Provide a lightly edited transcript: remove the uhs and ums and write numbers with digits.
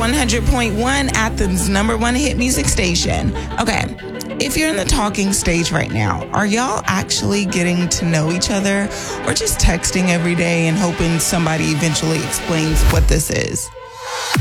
100.1, Athens' #1 hit music station. Okay, if you're in the talking stage right now, are y'all actually getting to know each other or just texting every day and hoping somebody eventually explains what this is?